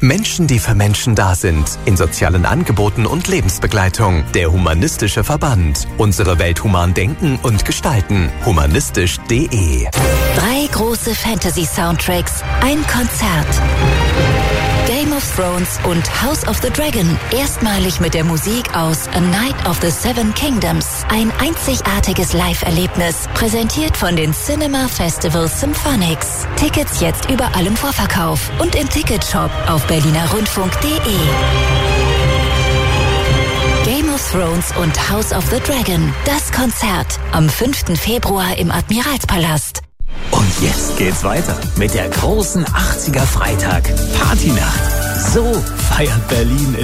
Menschen, die für Menschen da sind. In sozialen Angeboten und Lebensbegleitung. Der Humanistische Verband. Unsere Welt human denken und gestalten. Humanistisch.de. 3 große Fantasy-Soundtracks. Ein Konzert. Game of Thrones und House of the Dragon. Erstmalig mit der Musik aus A Night of the Seven Kingdoms. Ein einzigartiges Live-Erlebnis. Präsentiert von den Cinema Festival Symphonics. Tickets jetzt überall im Vorverkauf und im Ticketshop auf berlinerrundfunk.de. Game of Thrones und House of the Dragon. Das Konzert am 5. Februar im Admiralspalast. Und jetzt geht's weiter mit der großen 80er Freitag Partynacht. So feiert Berlin